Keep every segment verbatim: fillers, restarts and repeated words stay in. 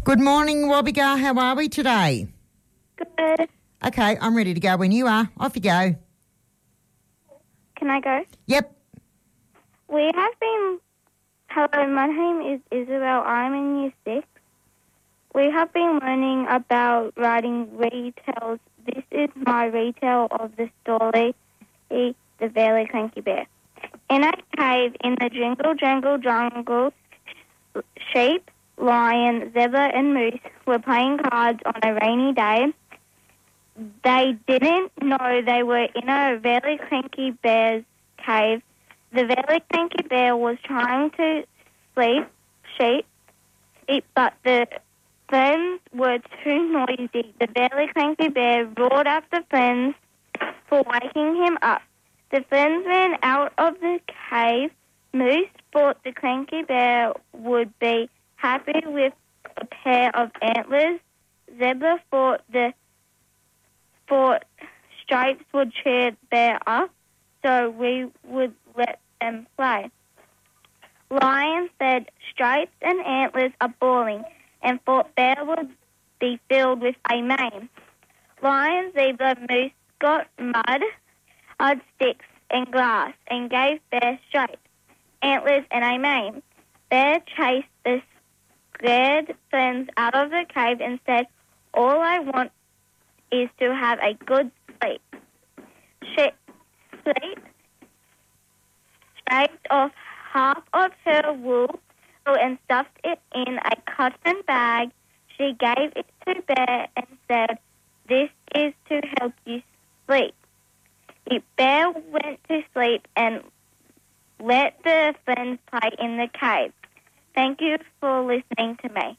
Good morning, Wobbegar. How are we today? Good. Okay, I'm ready to go when you are. Off you go. Can I go? Yep. We have been... Hello, my name is Isabel. I'm in year six. We have been learning about writing retells. This is my retell of the story, The Fairly Cranky Bear. In a cave in the jingle jangle jungle, sheep, lion, zebra and moose were playing cards on a rainy day. They didn't know they were in a very cranky bear's cave. The very cranky bear was trying to sleep, sheep, it, but the friends were too noisy. The very cranky bear roared at the friends for waking him up. The friends ran out of the cave. Moose thought the cranky bear would be happy with a pair of antlers. Zebra thought the thought Stripes would cheer Bear up, so we would let them play. Lion said Stripes and Antlers are boring, and thought Bear would be filled with a mane. Lion, Zebra, Moose got mud, odd sticks and glass, and gave Bear Stripes, Antlers and a mane. Bear chased the scared friends out of the cave and said, all I want is to have a good sleep. She, sleep scraped off half of her wool and stuffed it in a cotton bag. She gave it to Bear and said, this is to help you sleep. The bear went to sleep and let the friends play in the cave. Thank you for listening to me.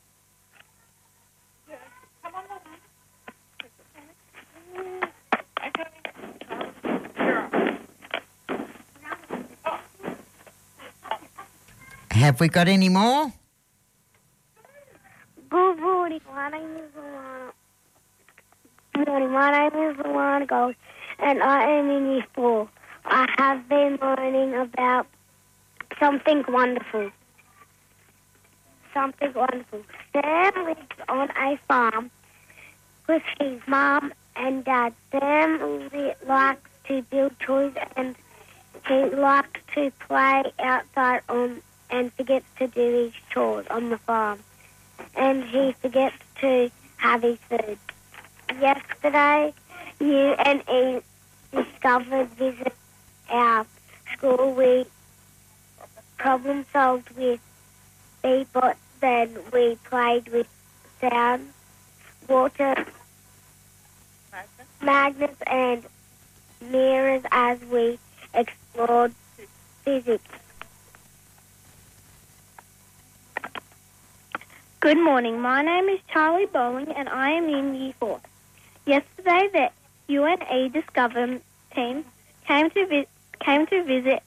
Have we got any more? Good morning. My name is Alana. Good morning. My name is Alana Gold, and I am in year four. I have been learning about something wonderful. Something wonderful. Sam lives on a farm with his mum and dad. Sam li- likes to build toys and he likes to play outside on and forgets to do his chores on the farm. And he forgets to have his food. Yesterday, you and E discovered visit our school. We problem solved with Bebot, then we played with sound, water, magnets and mirrors as we explored physics. Good morning. My name is Charlie Bowling and I am in year four. Yesterday, the U N E Discover team came to vi- came to visit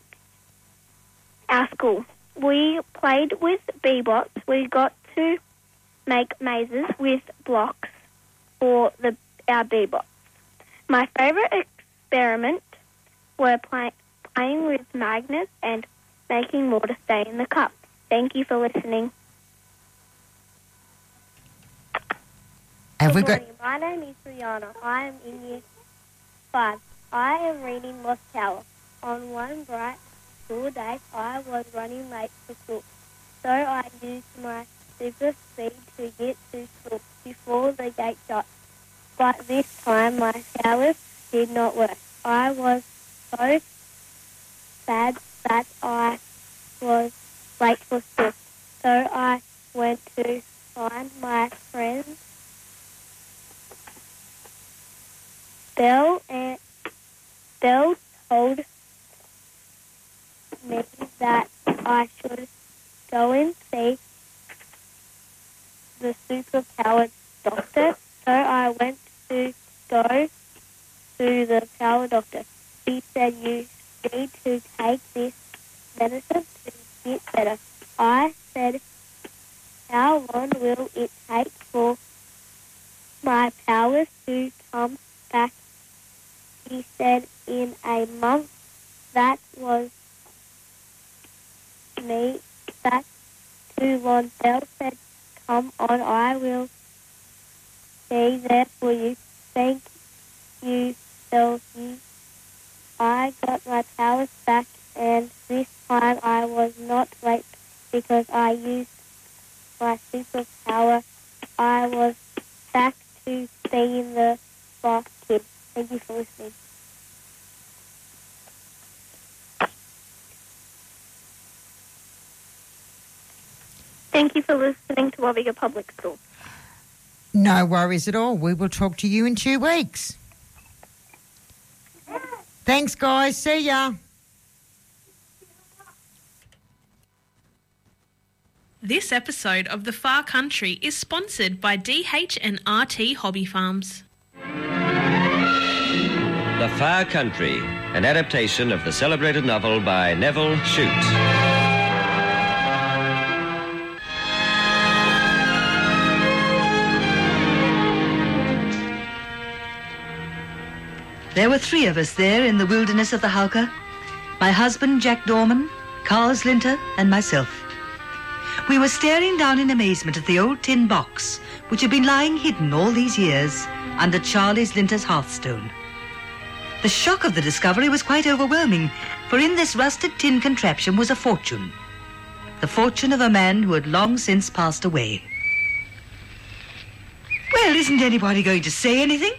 our school. We played with Bebots. We got to make mazes with blocks for the our Bebots. My favourite experiment were play- playing with magnets and making water stay in the cup. Thank you for listening. Have we Good got... morning. My name is Rihanna. I am in year five. I am reading Lost Tower. On one bright school day, I was running late for school, so I used my super speed to get to school before the gate shut. But this time, my showers did not work. I was so sad that I was late for school, so I went to find my friends Belle and Belle told me that I should go and see the superpowered doctor. So I went to go to the power doctor. He said you need to take this medicine to get better. I said, how long will it take for my powers to come back? He said, in a month. That was me. That's too long. Belle said, come on, I will be there for you. Thank you, Selkie. I got my powers back, and this time I was not raped because I used my superpower. I was back to being the boss kid. Thank you for listening. Thank you for listening to Wabega Public School. No worries at all. We will talk to you in two weeks. Thanks, guys. See ya. This episode of The Far Country is sponsored by D H and R T Hobby Farms. The Far Country, an adaptation of the celebrated novel by Neville Shute. There were three of us there in the wilderness of the Hauka. My husband, Jack Dorman, Carl Slinter, and myself. We were staring down in amazement at the old tin box, which had been lying hidden all these years under Charlie Slinter's hearthstone. The shock of the discovery was quite overwhelming, for in this rusted tin contraption was a fortune. The fortune of a man who had long since passed away. Well, isn't anybody going to say anything?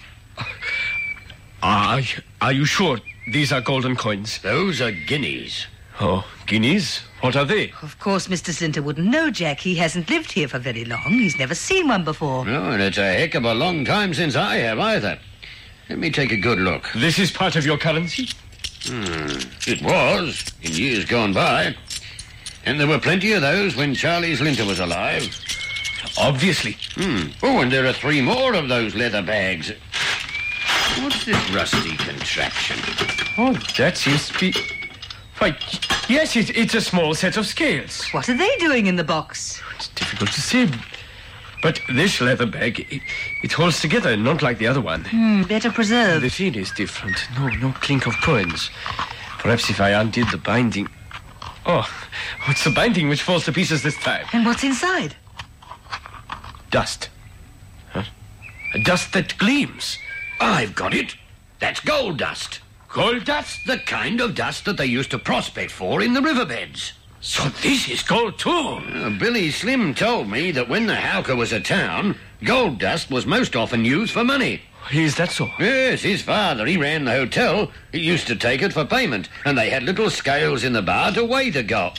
Are, are you sure these are golden coins? Those are guineas. Oh, guineas? What are they? Of course, Mister Slinter wouldn't know, Jack. He hasn't lived here for very long. He's never seen one before. No, and it's a heck of a long time since I have either. Let me take a good look. This is part of your currency? Hmm. It was, in years gone by. And there were plenty of those when Charlie Slinter was alive. Obviously. Hmm. Oh, and there are three more of those leather bags. What's this rusty contraption? Oh, that seems to be... Why, yes, it, it's a small set of scales. What are they doing in the box? It's difficult to say. But this leather bag, it, it holds together, not like the other one. Hmm, better preserved. The feel is different. No, no clink of coins. Perhaps if I undid the binding... Oh, what's the binding which falls to pieces this time? And what's inside? Dust. Huh? A dust that gleams. I've got it. That's gold dust. Gold dust? The kind of dust that they used to prospect for in the riverbeds. So this is gold too? Uh, Billy Slim told me that when the Hauka was a town, gold dust was most often used for money. Is that so? Yes, his father, he ran the hotel. He used to take it for payment, and they had little scales in the bar to weigh the gold.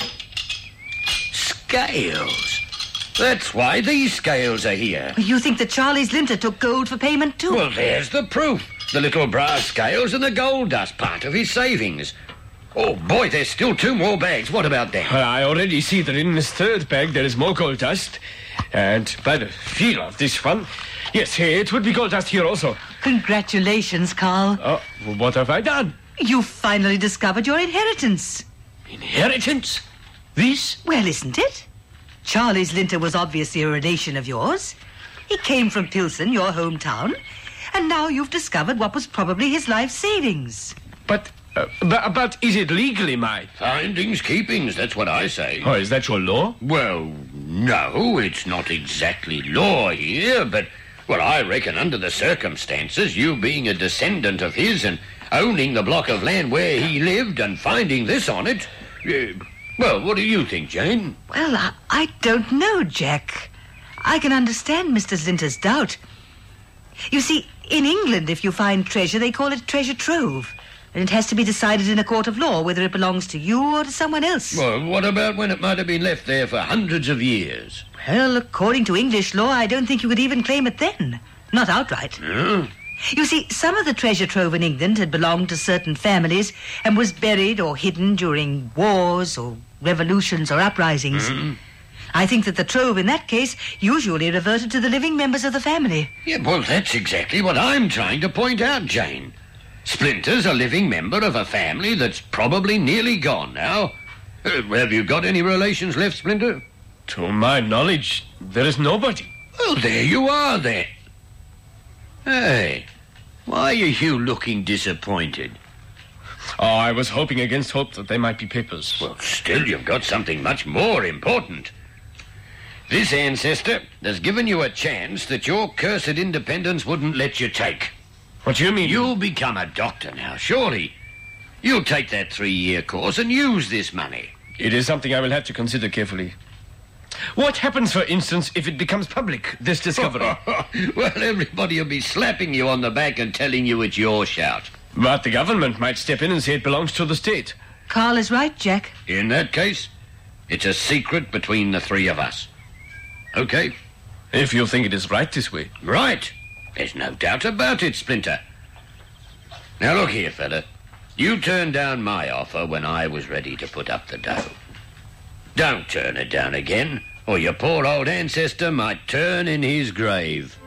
Scales? That's why these scales are here. You think that Charlie Slinter took gold for payment too? Well, there's the proof. The little brass scales and the gold dust part of his savings. Oh, boy, there's still two more bags. What about them? Well, I already see that in this third bag there is more gold dust. And by the feel of this one, yes, it would be gold dust here also. Congratulations, Carl. Oh, well, what have I done? You finally discovered your inheritance. Inheritance? This? Well, isn't it? Charlie Slinter was obviously a relation of yours. He came from Pilsen, your hometown, and now you've discovered what was probably his life savings. But, uh, but, but is it legally mine? Findings, keepings, that's what I say. Oh, is that your law? Well, no, it's not exactly law here, but, well, I reckon under the circumstances, you being a descendant of his and owning the block of land where he lived and finding this on it... Uh, Well, what do you think, Jane? Well, I, I don't know, Jack. I can understand Mister Slinter's doubt. You see, in England, if you find treasure, they call it treasure trove. And it has to be decided in a court of law whether it belongs to you or to someone else. Well, what about when it might have been left there for hundreds of years? Well, according to English law, I don't think you could even claim it then. Not outright. Yeah. You see, some of the treasure trove in England had belonged to certain families and was buried or hidden during wars or revolutions or uprisings. Mm-hmm. I think that the trove in that case usually reverted to the living members of the family. Yeah, well, that's exactly what I'm trying to point out, Jane. Splinter's a living member of a family that's probably nearly gone now. Uh, have you got any relations left, Splinter? To my knowledge, there is nobody. Well, there you are, then. Hey, why are you looking disappointed? Oh, I was hoping against hope that they might be papers. Well, still, you've got something much more important. This ancestor has given you a chance that your cursed independence wouldn't let you take. What do you mean? You'll become a doctor now, surely. You'll take that three-year course and use this money. It is something I will have to consider carefully. What happens, for instance, if it becomes public, this discovery? Well, everybody will be slapping you on the back and telling you it's your shout. But the government might step in and say it belongs to the state. Carl is right, Jack. In that case, it's a secret between the three of us. Okay? If you think it is right this way. Right. There's no doubt about it, Splinter. Now look here, fella. You turned down my offer when I was ready to put up the dough. Don't turn it down again, or your poor old ancestor might turn in his grave.